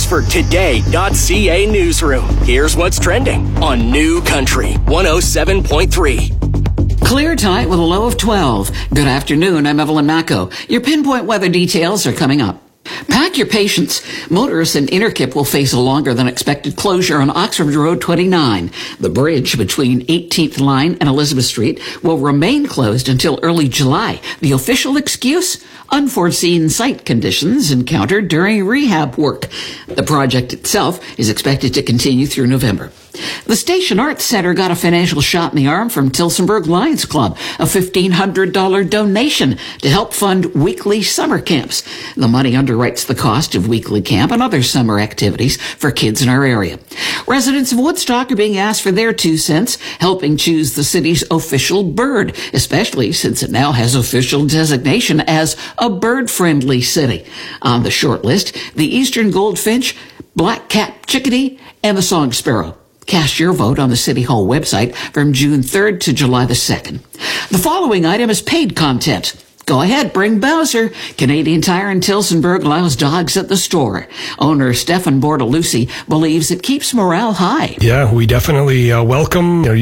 for Today.ca Newsroom. Here's what's trending on New Country 107.3. Clear tonight with a low of 12. Good afternoon. I'm Evelyn Macco. Your pinpoint weather details are coming up. Pack your patience. Motorists in Innerkip will face a longer than expected closure on Oxford Road 29. The bridge between 18th Line and Elizabeth Street will remain closed until early July. The official excuse? Unforeseen site conditions encountered during rehab work. The project itself is expected to continue through November. The Station Arts Center got a financial shot in the arm from Tillsonburg Lions Club, a $1,500 donation to help fund weekly summer camps. The money underwrites the cost of weekly camp and other summer activities for kids in our area. Residents of Woodstock are being asked for their 2 cents, helping choose the city's official bird, especially since it now has official designation as a bird-friendly city. On the short list, the eastern goldfinch, black-capped chickadee, and the song sparrow. Cast your vote on the City Hall website from June 3rd to July the 2nd. The following item is paid content. Go ahead, bring Bowser. Canadian Tire in Tillsonburg allows dogs at the store. Owner Stefan Bortolucci believes it keeps morale high. Yeah, we definitely welcome